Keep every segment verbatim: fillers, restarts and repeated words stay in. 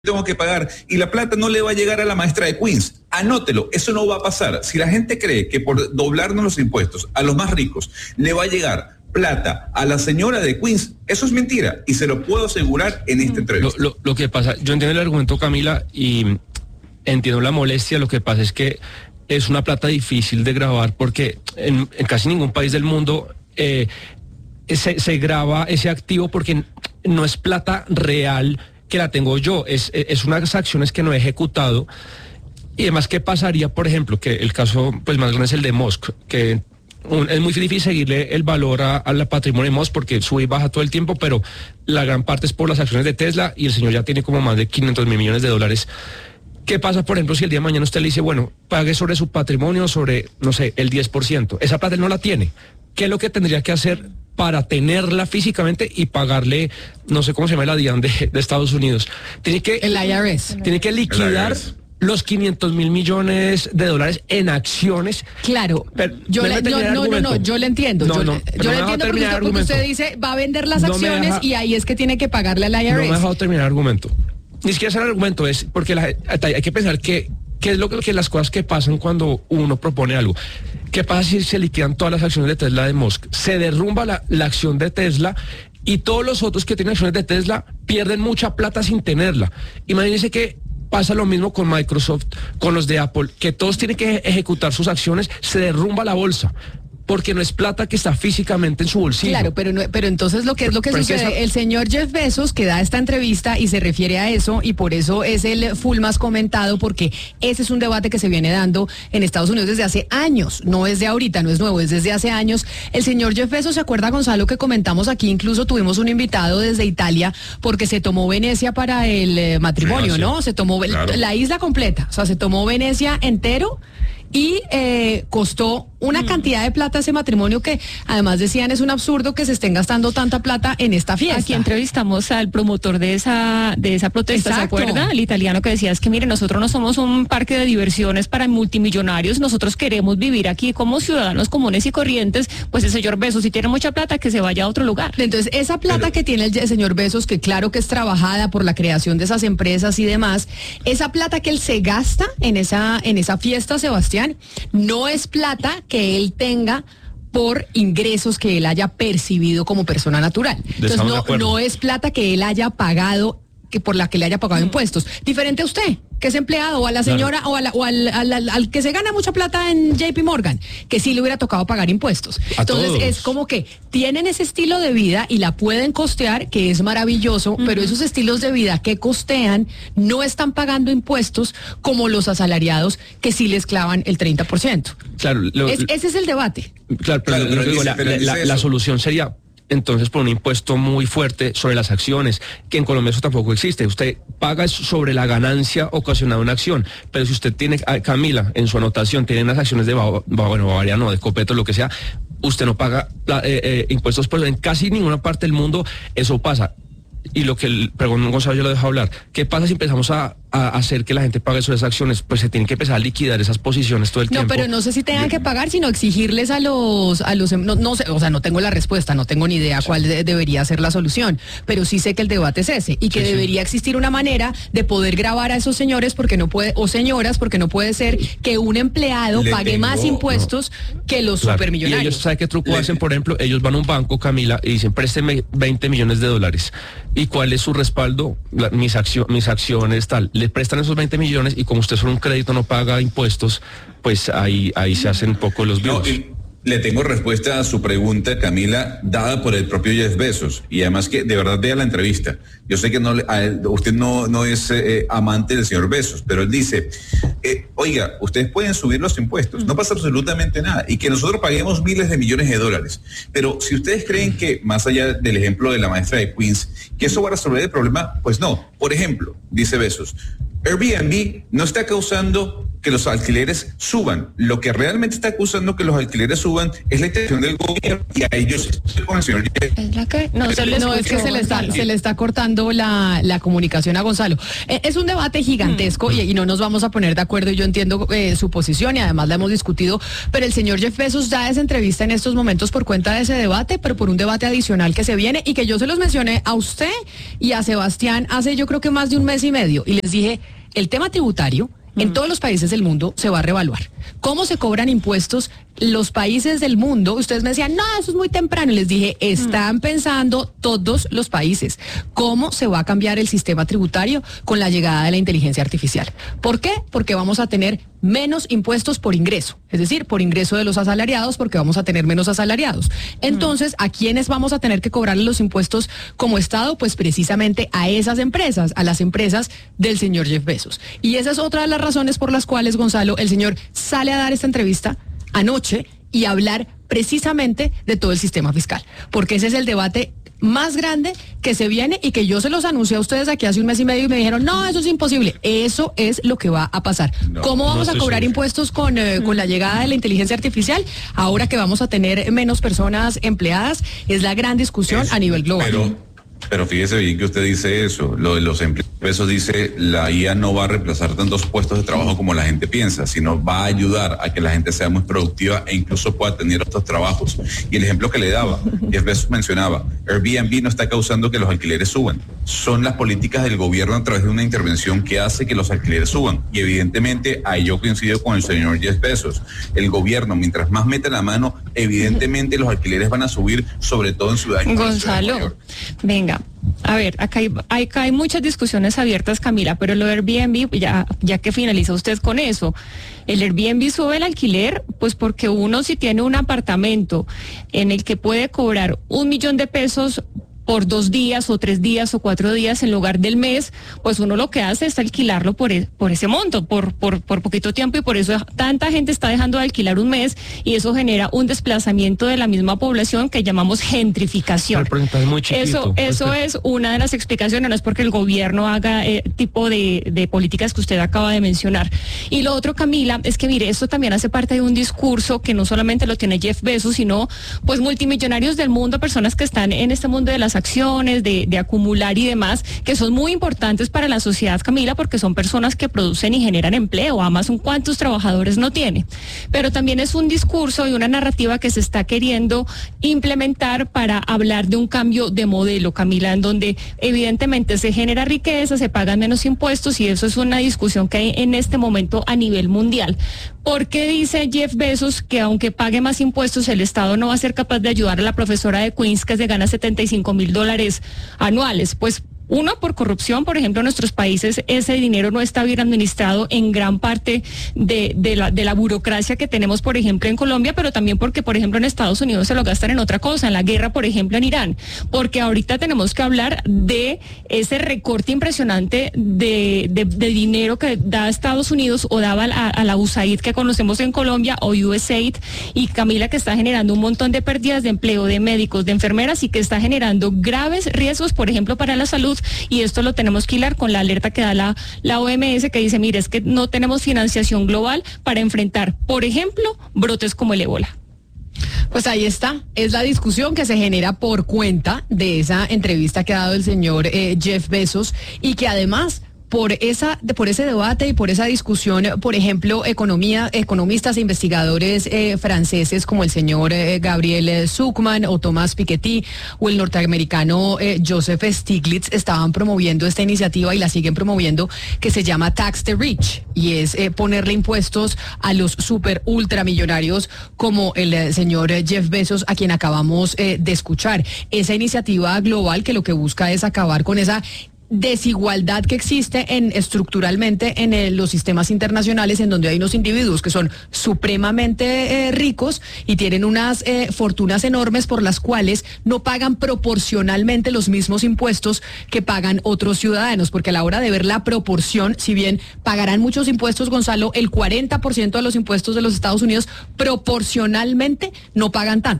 tengo que pagar y la plata no le va a llegar a la maestra de Queens. Anótelo, eso no va a pasar. Si la gente cree que por doblarnos los impuestos a los más ricos le va a llegar plata a la señora de Queens, eso es mentira y se lo puedo asegurar en esta entrevista. Lo, lo, lo que pasa, yo entiendo el argumento, Camila, y entiendo la molestia. Lo que pasa es que es una plata difícil de grabar porque en, en casi ningún país del mundo eh, se, se graba ese activo porque no es plata real que la tengo yo, es, es unas acciones que no he ejecutado. Y además, ¿qué pasaría, por ejemplo, que el caso pues más grande es el de Musk, que un, es muy difícil seguirle el valor a, al patrimonio de Musk porque sube y baja todo el tiempo, pero la gran parte es por las acciones de Tesla y el señor ya tiene como más de quinientos mil millones de dólares. ¿Qué pasa, por ejemplo, si el día de mañana usted le dice, bueno, pague sobre su patrimonio, sobre, no sé, el diez por ciento? Esa plata él no la tiene. ¿Qué es lo que tendría que hacer para tenerla físicamente y pagarle, no sé cómo se llama la DIAN de, de Estados Unidos? Tiene que... El I R S. Tiene que liquidar los quinientos mil millones de dólares en acciones. Claro, pero yo le, yo, no, no, no, yo le entiendo. No, yo no, le, yo no le entiendo porque usted, porque usted dice, va a vender las no acciones deja, y ahí es que tiene que pagarle al I R S. No me ha dejado terminar el argumento. Ni siquiera es el argumento, es porque la, hay que pensar que qué es lo que las cosas que pasan cuando uno propone algo. ¿Qué pasa si se liquidan todas las acciones de Tesla de Musk? Se derrumba la, la acción de Tesla y todos los otros que tienen acciones de Tesla pierden mucha plata sin tenerla. Imagínense que pasa lo mismo con Microsoft, con los de Apple, que todos tienen que ejecutar sus acciones, se derrumba la bolsa. Porque no es plata que está físicamente en su bolsillo. Claro, pero no, pero entonces lo que es lo que pero sucede, esa... el señor Jeff Bezos que da esta entrevista y se refiere a eso y por eso es el full más comentado, porque ese es un debate que se viene dando en Estados Unidos desde hace años, no es de ahorita, no es nuevo, es desde hace años. El señor Jeff Bezos, ¿se acuerda, Gonzalo, que comentamos aquí? Incluso tuvimos un invitado desde Italia porque se tomó Venecia para el eh, matrimonio, sí, ¿no? Se tomó claro. la isla completa, o sea, se tomó Venecia entero. Y eh, costó una mm. cantidad de plata ese matrimonio que además decían es un absurdo que se estén gastando tanta plata en esta fiesta. Aquí entrevistamos al promotor de esa de esa protesta, Exacto. ¿se acuerda? El italiano que decía es que mire, nosotros no somos un parque de diversiones para multimillonarios, nosotros queremos vivir aquí como ciudadanos comunes y corrientes, pues el señor Bezos si tiene mucha plata que se vaya a otro lugar. Entonces esa plata Pero... que tiene el señor Bezos, que claro que es trabajada por la creación de esas empresas y demás, esa plata que él se gasta en esa, en esa fiesta, Sebastián, no es plata que él tenga por ingresos que él haya percibido como persona natural. Entonces no, no es plata que él haya pagado, que por la que le haya pagado mm. impuestos. Diferente a usted, que es empleado, o a la señora, claro. o, a la, o al, al, al, al que se gana mucha plata en J P Morgan, que sí le hubiera tocado pagar impuestos. A Entonces todos. Es como que tienen ese estilo de vida y la pueden costear, que es maravilloso, uh-huh. pero esos estilos de vida que costean no están pagando impuestos como los asalariados que sí les clavan el treinta por ciento. Claro, lo, es, ese es el debate. Claro, pero, claro, pero digo, dice, la, la, la solución sería entonces por un impuesto muy fuerte sobre las acciones, que en Colombia eso tampoco existe. Usted paga sobre la ganancia ocasionada de una acción, pero si usted tiene, Camila, en su anotación, tiene unas acciones de, bueno, Bavaria no, de Copeto, lo que sea, usted no paga eh, eh, impuestos, por en casi ninguna parte del mundo eso pasa. Y lo que el pregón Gonzalo yo lo dejo hablar, ¿qué pasa si empezamos a, a hacer que la gente pague sobre esas acciones? Pues se tienen que empezar a liquidar esas posiciones todo el no, tiempo. No, pero no sé si tengan que pagar, sino exigirles a los, a los, no, no sé, o sea, no tengo la respuesta, no tengo ni idea sí. cuál de, debería ser la solución, pero sí sé que el debate es ese, y que sí, debería sí. existir una manera de poder grabar a esos señores, porque no puede, o señoras, porque no puede ser que un empleado Le pague tengo, más impuestos no. que los claro. supermillonarios. Y ellos, ¿sabe qué truco Le... hacen? Por ejemplo, ellos van a un banco, Camila, y dicen, présteme veinte millones de dólares. ¿Y cuál es su respaldo? La, mis, accio, mis acciones, tal. Le prestan esos veinte millones y como usted solo un crédito no paga impuestos, pues ahí, ahí se hacen un poco los vivos. No, le tengo respuesta a su pregunta, Camila, dada por el propio Jeff Bezos. Y además que de verdad vea la entrevista. Yo sé que no, él, usted no, no es eh, amante del señor Bezos, pero él dice, eh, oiga, ustedes pueden subir los impuestos, no pasa absolutamente nada, y que nosotros paguemos miles de millones de dólares. Pero si ustedes creen que, más allá del ejemplo de la maestra de Queens, que eso va a resolver el problema, pues no. Por ejemplo, dice Bezos, Airbnb no está causando que los alquileres suban. Lo que realmente está acusando que los alquileres suban es la intención del gobierno, y a ellos estoy con el señor. ¿Es la que? No, se no es que se le está, se le está cortando la, la comunicación a Gonzalo. Eh, es un debate gigantesco mm. y, y no nos vamos a poner de acuerdo, y yo entiendo eh, su posición y además la hemos discutido, pero el señor Jeff Bezos da esa entrevista en estos momentos por cuenta de ese debate, pero por un debate adicional que se viene y que yo se los mencioné a usted y a Sebastián hace yo creo que más de un mes y medio, y les dije, el tema tributario en todos los países del mundo se va a reevaluar. ¿Cómo se cobran impuestos los países del mundo? Ustedes me decían, no, eso es muy temprano. Y les dije, están pensando todos los países cómo se va a cambiar el sistema tributario con la llegada de la inteligencia artificial. ¿Por qué? Porque vamos a tener menos impuestos por ingreso, es decir, por ingreso de los asalariados, porque vamos a tener menos asalariados. Entonces, ¿a quiénes vamos a tener que cobrarle los impuestos como Estado? Pues precisamente a esas empresas, a las empresas del señor Jeff Bezos. Y esa es otra de las razones por las cuales, Gonzalo, el señor sale a dar esta entrevista anoche y hablar precisamente de todo el sistema fiscal, porque ese es el debate más grande que se viene y que yo se los anuncié a ustedes aquí hace un mes y medio y me dijeron, no, eso es imposible. Eso es lo que va a pasar. No, ¿Cómo vamos no a cobrar seguro. impuestos con, eh, con la llegada de la inteligencia artificial? Ahora que vamos a tener menos personas empleadas, es la gran discusión es, a nivel global. Pero... Pero fíjese bien que usted dice eso, lo de los empleos, eso dice, la I A no va a reemplazar tantos puestos de trabajo como la gente piensa, sino va a ayudar a que la gente sea muy productiva e incluso pueda tener otros trabajos. Y el ejemplo que le daba, Jeff Bezos mencionaba, Airbnb no está causando que los alquileres suban, son las políticas del gobierno a través de una intervención que hace que los alquileres suban. Y evidentemente, ahí yo coincido con el señor Jeff Bezos, el gobierno, mientras más mete la mano, evidentemente los alquileres van a subir, sobre todo en ciudades. Gonzalo, venga. A ver, acá hay, acá hay muchas discusiones abiertas, Camila, pero lo de Airbnb, ya, ya que finaliza usted con eso, el Airbnb sube el alquiler, pues porque uno si tiene un apartamento en el que puede cobrar un millón de pesos por dos días o tres días o cuatro días en lugar del mes, pues uno lo que hace es alquilarlo por, e, por ese monto, por, por, por poquito tiempo, y por eso tanta gente está dejando de alquilar un mes y eso genera un desplazamiento de la misma población que llamamos gentrificación. Es muy chiquito, eso eso es una de las explicaciones, no es porque el gobierno haga eh, tipo de, de políticas que usted acaba de mencionar. Y lo otro, Camila, es que mire, esto también hace parte de un discurso que no solamente lo tiene Jeff Bezos, sino pues multimillonarios del mundo, personas que están en este mundo de las acciones, de, de acumular y demás, que son muy importantes para la sociedad, Camila, porque son personas que producen y generan empleo. Amazon, ¿cuántos trabajadores no tiene? Pero también es un discurso y una narrativa que se está queriendo implementar para hablar de un cambio de modelo, Camila, en donde evidentemente se genera riqueza, se pagan menos impuestos, y eso es una discusión que hay en este momento a nivel mundial. ¿Por qué dice Jeff Bezos que aunque pague más impuestos el Estado no va a ser capaz de ayudar a la profesora de Queens que se gana setenta y cinco mil dólares anuales? Pues uno, por corrupción, por ejemplo, en nuestros países ese dinero no está bien administrado en gran parte de, de, la, de la burocracia que tenemos, por ejemplo, en Colombia, pero también porque, por ejemplo, en Estados Unidos se lo gastan en otra cosa, en la guerra, por ejemplo, en Irán. Porque ahorita tenemos que hablar de ese recorte impresionante de, de, de dinero que da Estados Unidos o daba a, a la U S A I D que conocemos en Colombia, o U S A I D, y Camila, que está generando un montón de pérdidas de empleo, de médicos, de enfermeras, y que está generando graves riesgos, por ejemplo, para la salud. Y esto lo tenemos que hilar con la alerta que da la, la O M S, que dice, mire, es que no tenemos financiación global para enfrentar, por ejemplo, brotes como el ébola. Pues ahí está, es la discusión que se genera por cuenta de esa entrevista que ha dado el señor eh, Jeff Bezos, y que además por esa, por ese debate y por esa discusión, por ejemplo, economía, economistas e investigadores eh, franceses como el señor eh, Gabriel Zucman o Thomas Piketty o el norteamericano eh, Joseph Stiglitz estaban promoviendo esta iniciativa y la siguen promoviendo, que se llama Tax the Rich, y es eh, ponerle impuestos a los super ultramillonarios como el eh, señor Jeff Bezos, a quien acabamos eh, de escuchar. Esa iniciativa global que lo que busca es acabar con esa desigualdad que existe en estructuralmente en el, los sistemas internacionales, en donde hay unos individuos que son supremamente eh, ricos y tienen unas eh, fortunas enormes por las cuales no pagan proporcionalmente los mismos impuestos que pagan otros ciudadanos, porque a la hora de ver la proporción, si bien pagarán muchos impuestos, Gonzalo, el cuarenta por ciento de los impuestos de los Estados Unidos proporcionalmente no pagan tanto,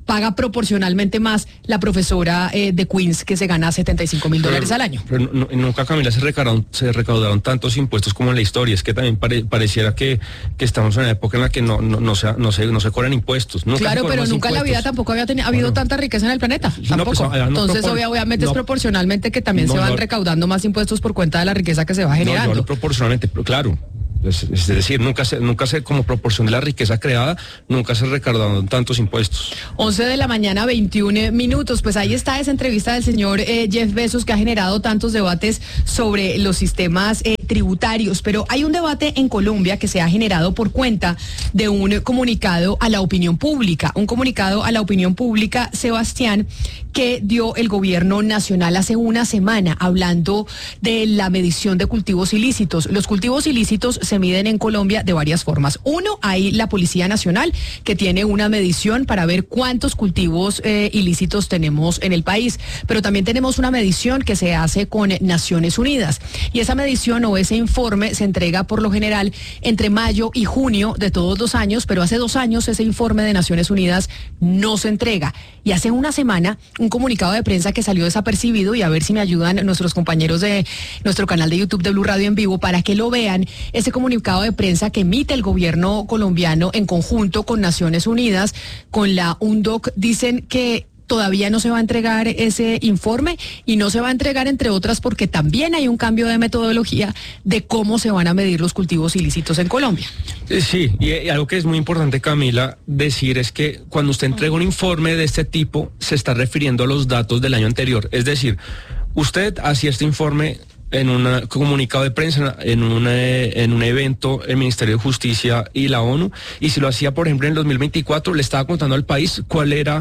paga proporcionalmente más la profesora eh, de Queens, que se gana setenta y cinco mil dólares al año. Pero no, nunca, Camila, se recaudaron, se recaudaron tantos impuestos como en la historia. Es que también pare, pareciera que, que estamos en una época en la que no, no, no, se, no, se, no se cobran impuestos. Nunca claro, pero nunca en la vida tampoco había tenido, habido bueno. tanta riqueza en el planeta. Tampoco. No, pues, no, Entonces, propor- obviamente no, es proporcionalmente que también no, se van no, recaudando más impuestos por cuenta de la riqueza que se va generando. No, yo hablo proporcionalmente, pero claro. Es, es decir, nunca se, nunca se, como proporción de la riqueza creada, nunca se recaudaron tantos impuestos. once de la mañana, veintiún minutos. Pues ahí está esa entrevista del señor eh, Jeff Bezos, que ha generado tantos debates sobre los sistemas eh, tributarios. Pero hay un debate en Colombia que se ha generado por cuenta de un comunicado a la opinión pública. Un comunicado a la opinión pública, Sebastián, que dio el gobierno nacional hace una semana, hablando de la medición de cultivos ilícitos. Los cultivos ilícitos se miden en Colombia de varias formas. Uno, hay la Policía Nacional, que tiene una medición para ver cuántos cultivos eh, ilícitos tenemos en el país, pero también tenemos una medición que se hace con Naciones Unidas, y esa medición o ese informe se entrega por lo general entre mayo y junio de todos los años, pero hace dos años ese informe de Naciones Unidas no se entrega, y hace una semana un comunicado de prensa que salió desapercibido, y a ver si me ayudan nuestros compañeros de nuestro canal de YouTube de Blue Radio en vivo para que lo vean, ese comunicado de prensa que emite el gobierno colombiano en conjunto con Naciones Unidas, con la U N D O C, dicen que todavía no se va a entregar ese informe, y no se va a entregar, entre otras, porque también hay un cambio de metodología de cómo se van a medir los cultivos ilícitos en Colombia. Sí, y algo que es muy importante, Camila, decir es que cuando usted entrega un informe de este tipo, se está refiriendo a los datos del año anterior. Es decir, usted hacía este informe en un comunicado de prensa, en, una, en un evento, el Ministerio de Justicia y la ONU, y si lo hacía, por ejemplo, en el dos mil veinticuatro, le estaba contando al país cuál era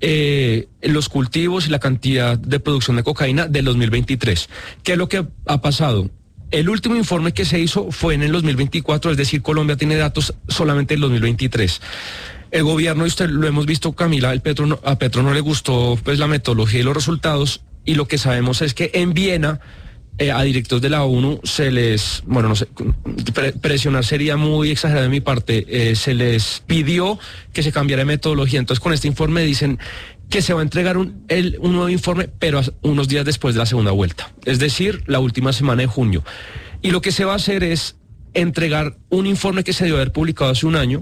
eh, los cultivos y la cantidad de producción de cocaína del dos mil veintitrés. ¿Qué es lo que ha pasado? El último informe que se hizo fue en el dos mil veinticuatro, es decir, Colombia tiene datos solamente del dos mil veintitrés. El gobierno, y usted lo hemos visto, Camila, el Petro no, a Petro no le gustó pues la metodología y los resultados, y lo que sabemos es que en Viena, Eh, a directores de la ONU se les, bueno, no sé, pre- presionar sería muy exagerado de mi parte, eh, se les pidió que se cambiara de metodología. Entonces, con este informe dicen que se va a entregar un, el, un nuevo informe, pero unos días después de la segunda vuelta, es decir, la última semana de junio. Y lo que se va a hacer es entregar un informe que se debió haber publicado hace un año,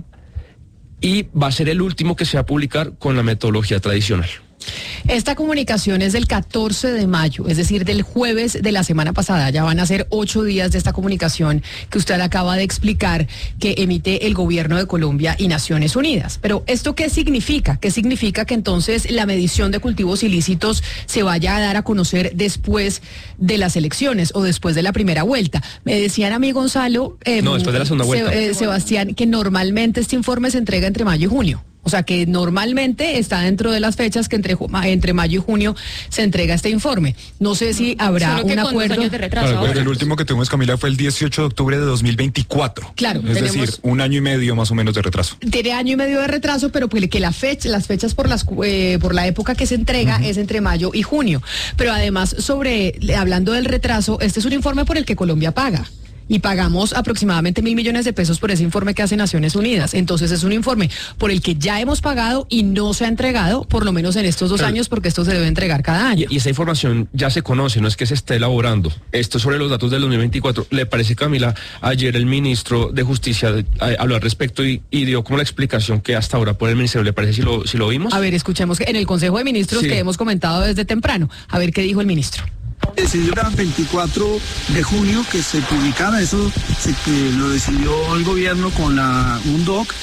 y va a ser el último que se va a publicar con la metodología tradicional. Esta comunicación es del catorce de mayo, es decir, del jueves de la semana pasada. Ya van a ser ocho días de esta comunicación que usted acaba de explicar, que emite el gobierno de Colombia y Naciones Unidas. Pero ¿esto qué significa? ¿Qué significa que entonces la medición de cultivos ilícitos se vaya a dar a conocer después de las elecciones o después de la primera vuelta? Me decían a mí, Gonzalo, eh, no, después de la segunda vuelta. Se, eh, Sebastián, que normalmente este informe se entrega entre mayo y junio. O sea que normalmente está dentro de las fechas que entre, entre mayo y junio se entrega este informe. No sé si habrá un acuerdo. De retraso claro, el último que tuvimos, Camila, fue el dieciocho de octubre de dos mil veinticuatro. Claro. Es tenemos, decir, un año y medio más o menos de retraso. Tiene año y medio de retraso, pero pues que la fecha, las fechas por las eh, por la época que se entrega uh-huh. es entre mayo y junio. Pero además, sobre hablando del retraso, este es un informe por el que Colombia paga. Y pagamos aproximadamente mil millones de pesos por ese informe que hace Naciones Unidas. Entonces es un informe por el que ya hemos pagado y no se ha entregado, por lo menos en estos dos Pero, años, porque esto se debe entregar cada año. Y, y esa información ya se conoce, no es que se esté elaborando. Esto sobre los datos del dos mil veinticuatro. ¿Le parece, Camila? Ayer el ministro de Justicia eh, habló al respecto y, y dio como la explicación que hasta ahora por el ministerio. ¿Le parece si lo, si lo vimos? A ver, escuchemos que en el Consejo de Ministros sí. que hemos comentado desde temprano. A ver qué dijo el ministro. Decidió el veinticuatro de junio que se publicara, eso se, que lo decidió el gobierno con la U N D O C.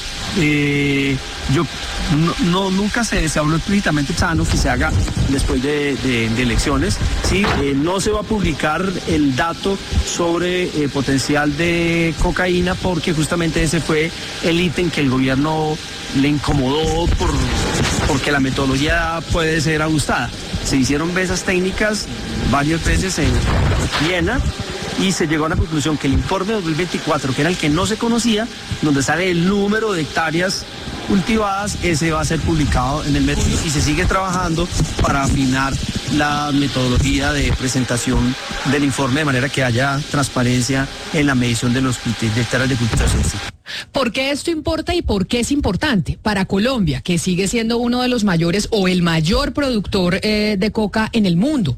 Eh, yo no, no nunca se, se habló explícitamente sano que se haga después de, de, de elecciones. Sí, eh, no se va a publicar el dato sobre eh, potencial de cocaína porque justamente ese fue el ítem que el gobierno le incomodó por, porque la metodología puede ser ajustada. Se hicieron mesas técnicas varias veces en Viena y se llegó a la conclusión que el informe de dos mil veinticuatro, que era el que no se conocía, donde sale el número de hectáreas cultivadas, ese va a ser publicado en el método y se sigue trabajando para afinar la metodología de presentación del informe de manera que haya transparencia en la medición de los de hectáreas de cultivo. ¿Por qué esto importa y por qué es importante para Colombia, que sigue siendo uno de los mayores o el mayor productor eh, de coca en el mundo?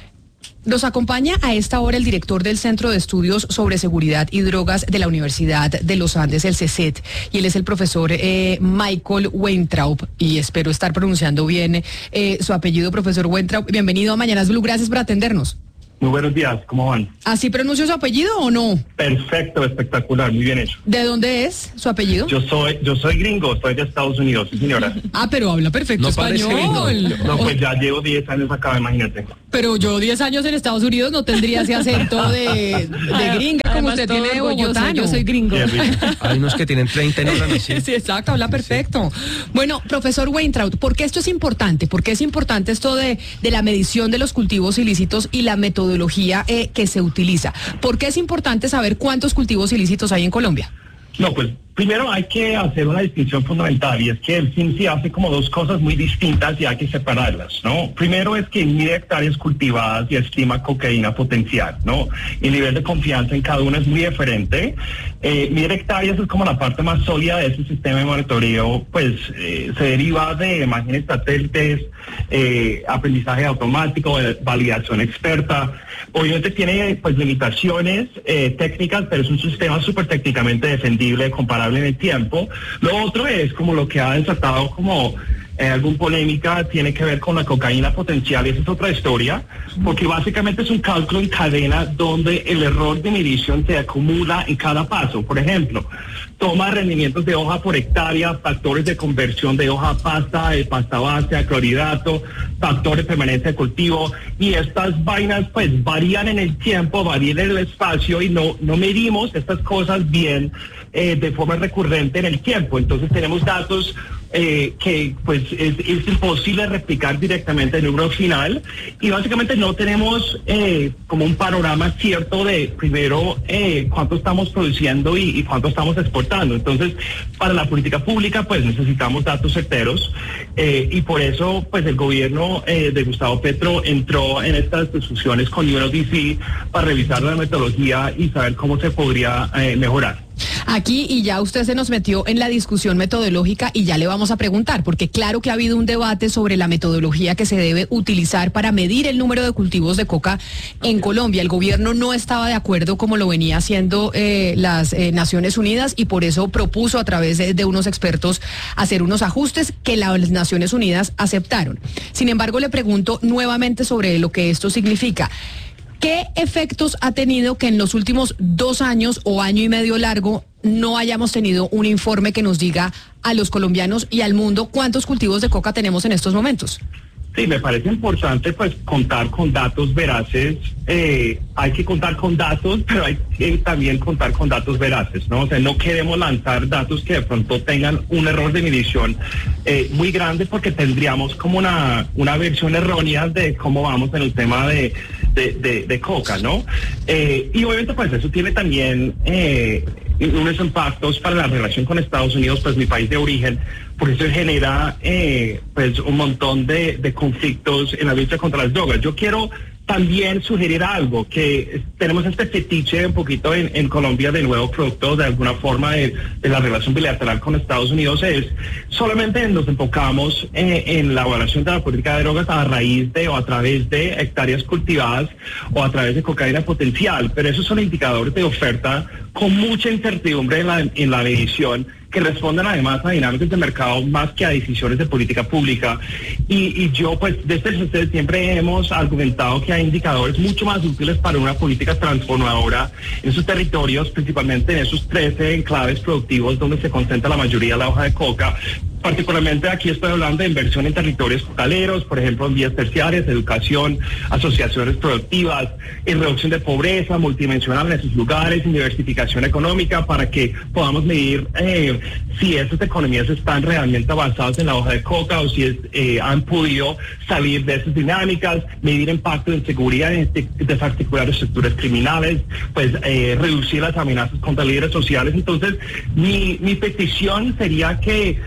Nos acompaña a esta hora el director del Centro de Estudios sobre Seguridad y Drogas de la Universidad de los Andes, el CESET, y él es el profesor eh, Michael Weintraub, y espero estar pronunciando bien eh, su apellido, profesor Weintraub. Bienvenido a Mañanas Blue, gracias por atendernos. Muy buenos días, ¿cómo van? ¿Así pronuncio su apellido o no? Perfecto, espectacular, muy bien hecho. ¿De dónde es su apellido? Yo soy yo soy gringo, soy de Estados Unidos, sí señora. Ah, pero habla perfecto No español. No, pues ya llevo diez años acá, imagínate. Pero yo diez años en Estados Unidos no tendría ese acento de, de gringa como Además, usted tiene de orgulloso, bogotano. yo soy gringo. Hay unos que tienen treinta y no hablan así. Sí, exacto, habla perfecto. Bueno, profesor Weintraub, ¿por qué esto es importante? ¿Por qué es importante esto de, de la medición de los cultivos ilícitos y la metodología eh, que se utiliza? ¿Por qué es importante saber cuántos cultivos ilícitos hay en Colombia? No, pues primero hay que hacer una distinción fundamental, y es que el C I M S I hace como dos cosas muy distintas y hay que separarlas, ¿no? Primero es que mide hectáreas cultivadas y estima cocaína potencial, ¿no? Y el nivel de confianza en cada una es muy diferente. Eh, mide hectáreas es como la parte más sólida de ese sistema de monitoreo, pues eh, se deriva de imágenes satélites, eh, aprendizaje automático, eh, validación experta. Obviamente tiene pues limitaciones eh, técnicas, pero es un sistema súper técnicamente defendible, comparable en el tiempo. Lo otro es como lo que ha desatado como eh, alguna polémica, tiene que ver con la cocaína potencial, y esa es otra historia, porque básicamente es un cálculo en cadena donde el error de medición se acumula en cada paso. Por ejemplo, toma rendimientos de hoja por hectárea, factores de conversión de hoja a pasta, de pasta base a clorhidrato, factores de permanencia de cultivo, y estas vainas pues varían en el tiempo, varían en el espacio, y no, no medimos estas cosas bien eh, de forma recurrente en el tiempo. Entonces tenemos datos Eh, que pues es, es imposible replicar directamente el número final, y básicamente no tenemos eh, como un panorama cierto de primero eh, cuánto estamos produciendo y, y cuánto estamos exportando. Entonces, para la política pública pues necesitamos datos certeros, eh, y por eso pues el gobierno eh, de Gustavo Petro entró en estas discusiones con U N O D C para revisar la metodología y saber cómo se podría eh, mejorar. Aquí, y ya usted se nos metió en la discusión metodológica, y ya le vamos a preguntar, porque claro que ha habido un debate sobre la metodología que se debe utilizar para medir el número de cultivos de coca en Colombia. El gobierno no estaba de acuerdo como lo venía haciendo eh, las eh, Naciones Unidas, y por eso propuso a través de, de unos expertos hacer unos ajustes que las Naciones Unidas aceptaron. Sin embargo, le pregunto nuevamente sobre lo que esto significa. ¿Qué efectos ha tenido que en los últimos dos años o año y medio largo no hayamos tenido un informe que nos diga a los colombianos y al mundo cuántos cultivos de coca tenemos en estos momentos? Sí, me parece importante pues contar con datos veraces. Eh, hay que contar con datos, pero hay que también contar con datos veraces, ¿no? O sea, no queremos lanzar datos que de pronto tengan un error de medición eh, muy grande, porque tendríamos como una, una versión errónea de cómo vamos en el tema de, de, de, de coca, ¿no? Eh, y obviamente pues eso tiene también eh, unos impactos para la relación con Estados Unidos, pues mi país de origen, porque eso genera eh, pues un montón de, de conflictos en la lucha contra las drogas. Yo quiero también sugerir algo, que tenemos este fetiche un poquito en, en Colombia de nuevo producto de alguna forma de, de la relación bilateral con Estados Unidos, es solamente nos enfocamos eh, en la evaluación de la política de drogas a raíz de o a través de hectáreas cultivadas o a través de cocaína potencial, pero esos son indicadores de oferta con mucha incertidumbre en la, en la medición, que responden además a dinámicas de mercado más que a decisiones de política pública. Y, y yo, pues, desde ustedes siempre hemos argumentado que hay indicadores mucho más útiles para una política transformadora en esos territorios, principalmente en esos trece enclaves productivos donde se concentra la mayoría de la hoja de coca. Particularmente aquí estoy hablando de inversión en territorios cocaleros, por ejemplo, en vías terciarias, educación, asociaciones productivas, en reducción de pobreza multidimensional en esos lugares, en diversificación económica, para que podamos medir eh, si esas economías están realmente avanzadas en la hoja de coca o si es, eh, han podido salir de esas dinámicas, medir impacto en seguridad, en desarticular estructuras criminales, pues eh, reducir las amenazas contra líderes sociales. Entonces, mi, mi petición sería que, pues obviamente,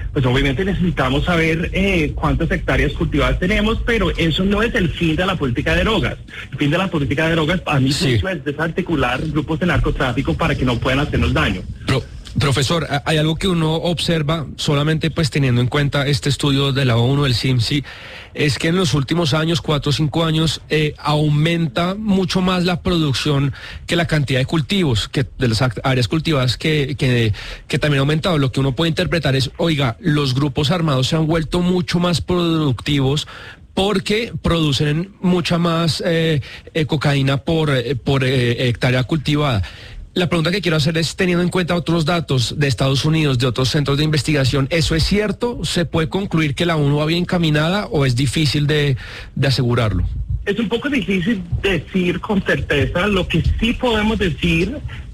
obviamente necesitamos saber eh, cuántas hectáreas cultivadas tenemos, pero eso no es el fin de la política de drogas. El fin de la política de drogas, a mí sí. es desarticular grupos de narcotráfico para que no puedan hacernos daño. Pero, profesor, hay algo que uno observa, solamente pues teniendo en cuenta este estudio de la ONU, el C I M S I, es que en los últimos años, cuatro o cinco años, eh, aumenta mucho más la producción que la cantidad de cultivos, que de las áreas cultivadas que, que, que también ha aumentado. Lo que uno puede interpretar es, oiga, los grupos armados se han vuelto mucho más productivos porque producen mucha más eh, eh, cocaína por, eh, por eh, hectárea cultivada. La pregunta que quiero hacer es, teniendo en cuenta otros datos de Estados Unidos, de otros centros de investigación, ¿eso es cierto? ¿Se puede concluir que la ONU va bien encaminada o es difícil de, de asegurarlo? Es un poco difícil decir con certeza. Lo que sí podemos decir